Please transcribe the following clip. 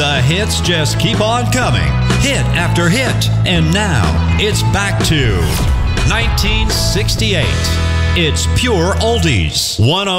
The hits just keep on coming, hit after hit. And now, it's back to 1968. It's pure oldies. 101.